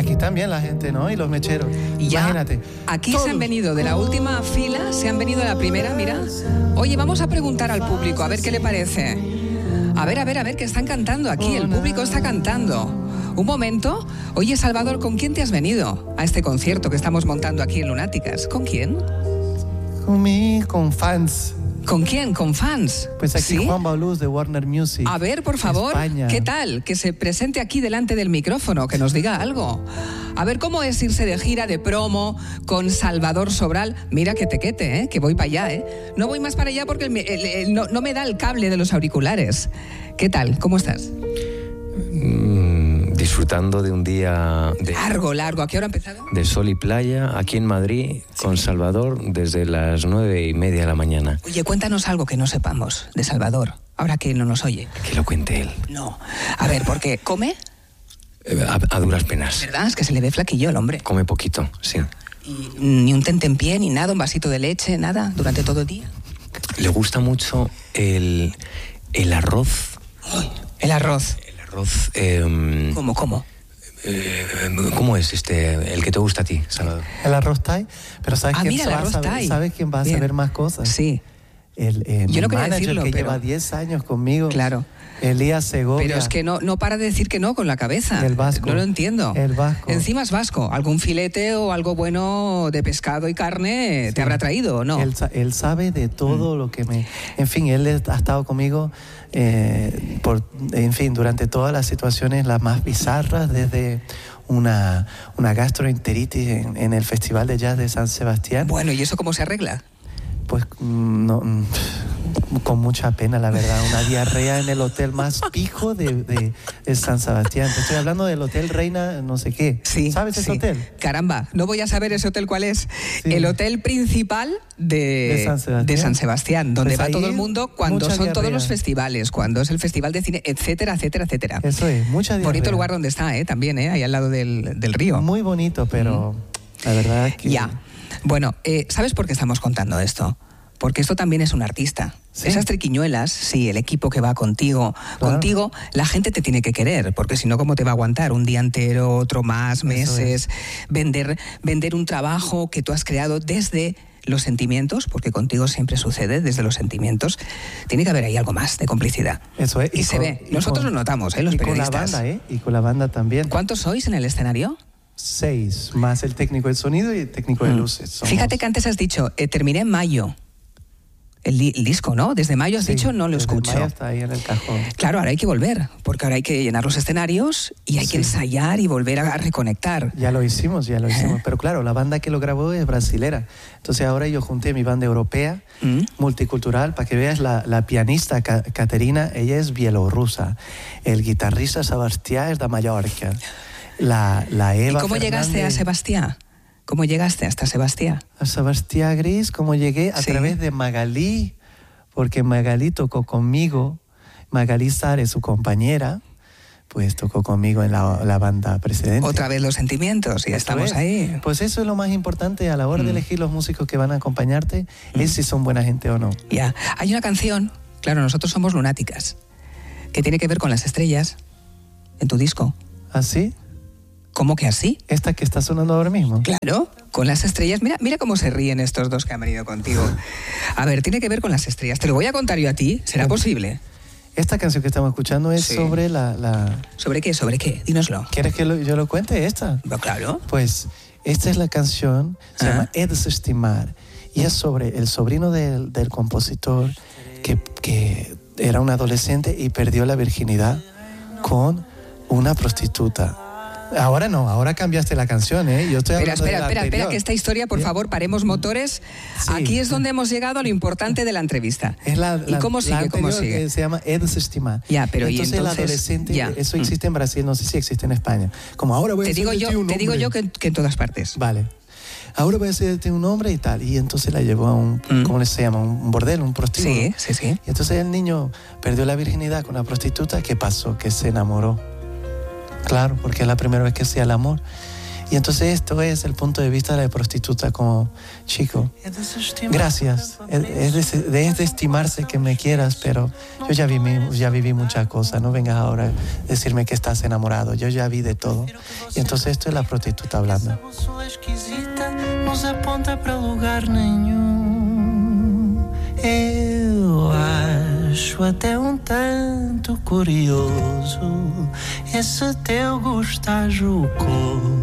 aquí también la gente, ¿no? Y los mecheros. Ya, imagínate. Aquí todos. se han venido de la última fila, se han venido de la primera, mira. Oye, vamos a preguntar al público, a ver qué le parece. A ver, que están cantando aquí, el público está cantando. Un momento. Oye, Salvador, ¿con quién te has venido a este concierto que estamos montando aquí en Lunáticas? ¿Con quién? Con fans. ¿Con quién? ¿Con fans? Pues aquí ¿Sí? Juan Baulús de Warner Music. A ver, por favor, España. ¿qué tal? Que se presente aquí delante del micrófono, que nos diga algo. A ver, ¿cómo es irse de gira, de promo, con Salvador Sobral? Mira que tequete, que voy para allá, No voy más para allá porque no me da el cable de los auriculares. ¿Qué tal? ¿Cómo estás? Disfrutando de un día Largo. ¿A qué hora ha empezado? de sol y playa aquí en Madrid con Salvador desde las 9:30 de la mañana. Oye, cuéntanos algo que no sepamos de Salvador, ahora que no nos oye. Que lo cuente él. No. A ver, ¿por qué? ¿Come? A duras penas. ¿Verdad? Es que se le ve flaquillo el hombre. Come poquito, sí. Y ni un tentempié, ni nada, un vasito de leche, nada, durante todo el día. Le gusta mucho el arroz. Ay, el arroz. El arroz... ¿Cómo? ¿Cómo es el que te gusta a ti, Salvador? El arroz Thai. Pero ¿sabes quién mira, el arroz Thai. ¿Sabes quién va a Bien. saber más cosas? Sí. Mi Yo no quería manager decirlo, que pero... lleva 10 años conmigo. Claro. Elías Segovia. Pero es que no para de decir que no con la cabeza. El vasco. No lo entiendo. El vasco. Encima es vasco. Algún filete o algo bueno de pescado y carne te habrá traído, ¿o no? Él sabe de todo lo que me... En fin, él ha estado conmigo, durante todas las situaciones las más bizarras, desde una gastroenteritis en el Festival de Jazz de San Sebastián. Bueno, ¿y eso cómo se arregla? Pues con mucha pena, la verdad. Una diarrea en el hotel más pijo de San Sebastián. Te estoy hablando del Hotel Reina no sé qué. Sí. ¿Sabes ese hotel? Caramba, no voy a saber ese hotel cuál es. Sí. El hotel principal de San Sebastián, donde Pues va ahí todo el mundo cuando mucha son todos diarrea. los festivales, cuando es el festival de cine, etcétera, etcétera, etcétera. Eso es, mucha diarrea. Bonito lugar donde está, también, ahí al lado del río. Muy bonito, pero la verdad es que... Ya. Bueno, ¿sabes por qué estamos contando esto? Porque esto también es un artista. Sí. Esas triquiñuelas, sí, el equipo que va contigo, la gente te tiene que querer, porque si no, ¿cómo te va a aguantar un día entero, otro más, meses? Vender un trabajo que tú has creado desde los sentimientos, porque contigo siempre sucede desde los sentimientos. Tiene que haber ahí algo más de complicidad. Eso es. Y se ve. Nosotros lo notamos, los y periodistas. Con la banda, Y con la banda también. ¿Cuántos sois en el escenario? 6, más el técnico de sonido y el técnico de luces. Somos... Fíjate que antes has dicho, terminé en mayo. El disco, ¿no? Desde mayo has dicho, no lo escucho. Mayo está ahí en el cajón. Claro, ahora hay que volver, porque ahora hay que llenar los escenarios y hay que ensayar y volver a reconectar. Ya lo hicimos. Pero claro, la banda que lo grabó es brasilera. Entonces ahora yo junté mi banda europea, multicultural, para que veas, la pianista Caterina, ella es bielorrusa. El guitarrista Sebastián es de Mallorca. La Eva ¿Y cómo llegaste a Sebastián? ¿Cómo llegaste hasta Sebastián? A Sebastián Gris, ¿cómo llegué? A Sí. través de Magalí, porque Magalí tocó conmigo. Magalí Sare, su compañera, pues tocó conmigo en la banda precedente. Otra vez los sentimientos, y estamos ahí. Pues eso es lo más importante a la hora de elegir los músicos que van a acompañarte, es si son buena gente o no. Ya. Hay una canción, claro, nosotros somos lunáticas, que tiene que ver con las estrellas en tu disco. ¿Así? ¿Cómo que así? ¿Esta que está sonando ahora mismo? Claro, con las estrellas. Mira cómo se ríen estos dos que han venido contigo. A ver, tiene que ver con las estrellas. Te lo voy a contar yo a ti. ¿Será posible? Esta canción que estamos escuchando es sobre la... ¿Sobre qué? ¿Sobre qué? Dínoslo. ¿Quieres que yo lo cuente esta? Claro. Pues esta es la canción, se llama He desestimar, y es sobre el sobrino del compositor que era un adolescente y perdió la virginidad con una prostituta. Ahora no, ahora cambiaste la canción, ¿eh? Yo estoy hablando de la Espera, anterior. que esta historia, por favor, paremos motores. Sí. Aquí es donde hemos llegado a lo importante de la entrevista. Es ¿Y cómo sigue? ¿Cómo sigue? Se llama He desestimar. Ya, pero entonces, el adolescente, eso existe en Brasil, no sé si existe en España. Como ahora voy a Te digo yo que en todas partes. Vale. Ahora voy a hacerte un hombre y tal. Y entonces la llevó a un, ¿cómo se llama? Un bordel, un prostíbulo. Sí. Y entonces el niño perdió la virginidad con una prostituta. ¿Qué pasó? Que se enamoró. Claro, porque es la primera vez que hacía el amor. Y entonces esto es el punto de vista de la prostituta como chico. Gracias, es de estimarse que me quieras, pero yo ya viví muchas cosas, no vengas ahora a decirme que estás enamorado, yo ya vi de todo. Y entonces esto es la prostituta hablando. Nos aponta para lugar nenhum. Eu acho até tanto curioso esse teu gostar jocoso.